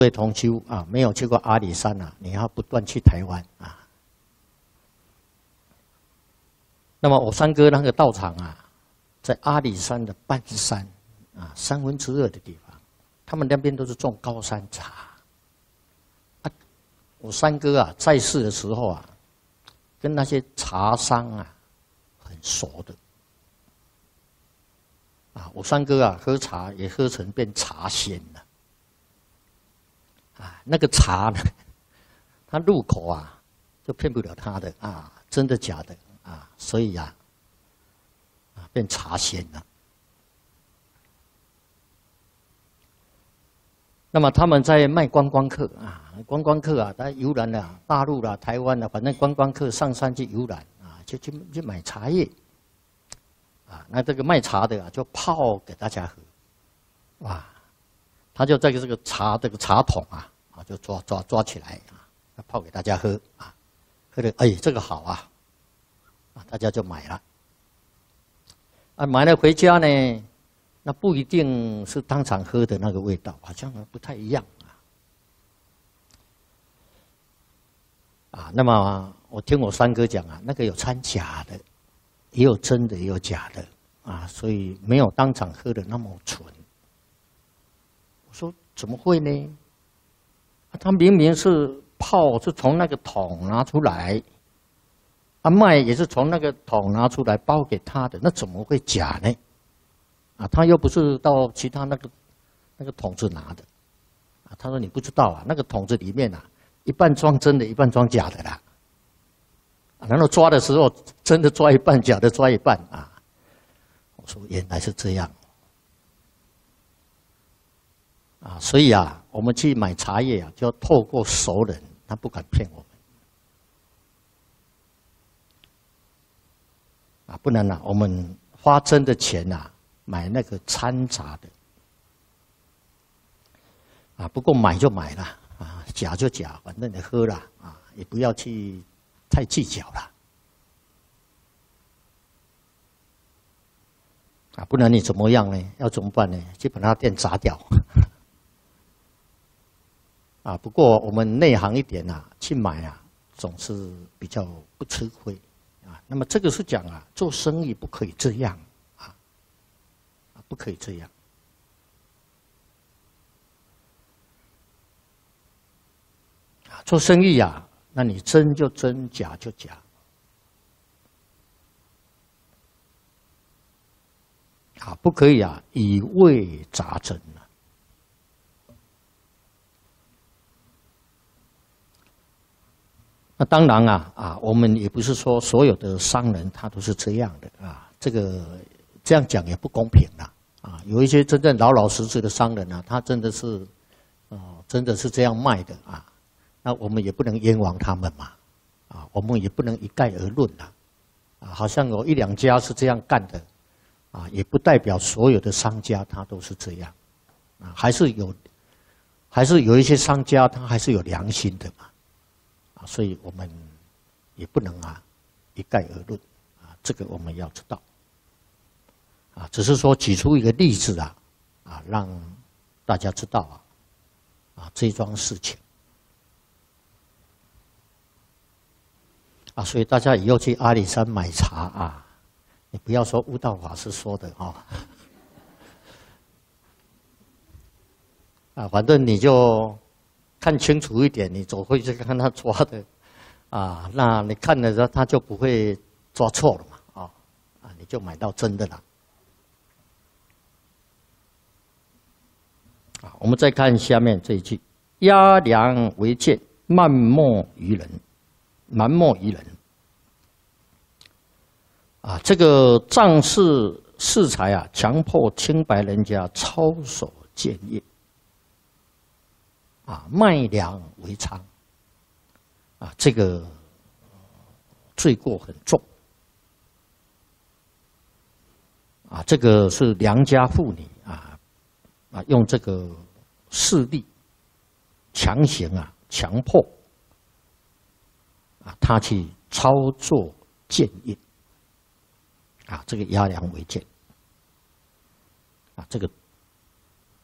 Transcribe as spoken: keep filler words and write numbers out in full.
各位同修啊，没有去过阿里山啊，你要不断去台湾啊。那么我三哥那个道场啊，在阿里山的半山啊，三分之二的地方，他们那边都是种高山茶。啊，我三哥啊，在世的时候啊，跟那些茶商啊很熟的。啊，我三哥啊，喝茶也喝成变茶仙了。啊，那个茶呢，他入口啊，就骗不了他的啊，真的假的啊，所以啊，啊变茶仙了。那么他们在卖观光客啊，观光客啊，他游览啊，大陆啦、台湾啦，反正观光客上山去游览啊，就去去买茶叶。啊，那这个卖茶的啊，就泡给大家喝，哇，他就在这个茶这个茶桶啊，啊就抓抓抓起来啊，泡给大家喝啊，喝的哎这个好啊，啊大家就买了，啊买了回家呢，那不一定是当场喝的那个味道，好像不太一样啊，啊那么我听我三哥讲啊，那个有掺假的。也有真的，也有假的啊，所以没有当场喝的那么纯。我说怎么会呢？啊、他明明是泡，是从那个桶拿出来，啊卖也是从那个桶拿出来包给他的，那怎么会假呢？啊，他又不是到其他那个那个桶子拿的，啊，他说你不知道啊，那个桶子里面啊，一半装真的，一半装假的啦。然后抓的时候，真的抓一半，假的抓一半啊！我说原来是这样啊，所以啊，我们去买茶叶啊，就要透过熟人，他不敢骗我们啊，不然啊，我们花真的钱呐、啊，买那个掺茶的啊，不过买就买了啊，假就假，反正你喝了啊，也不要去。太计较了啊！不然你怎么样呢？要怎么办呢？去把那店砸掉啊！不过我们内行一点啊，去买啊，总是比较不吃亏啊。那么这个是讲啊，做生意不可以这样啊，不可以这样啊！做生意啊。那你真就真，假就假，啊，不可以啊，以味杂真啊。那当然啊，啊，我们也不是说所有的商人他都是这样的啊，这个这样讲也不公平啦，啊，有一些真正老老实实的商人啊，他真的是，哦，真的是这样卖的啊。那我们也不能冤枉他们嘛，啊，我们也不能一概而论啦，啊，好像有一两家是这样干的，啊，也不代表所有的商家他都是这样，啊，还是有，还是有一些商家他还是有良心的嘛，啊，所以我们也不能啊一概而论，啊，这个我们要知道，啊，只是说举出一个例子啊，啊，让大家知道啊，啊，这桩事情。啊，所以大家以后去阿里山买茶啊，你不要说悟道法师说的哦，啊，反正你就看清楚一点，你走回去看他抓的，啊，那你看了之后他就不会抓错了嘛，啊，啊，你就买到真的了。啊，我们再看下面这一句：压梁为鉴，漫莫于人。蛮莫于人啊！这个仗势恃才啊，强迫清白人家操守僭业啊，卖粮为娼啊，这个罪过很重啊！这个是良家妇女啊啊，用这个势力强行啊，强迫。啊，他去操作僭业，啊，这个压梁为鉴，啊，这个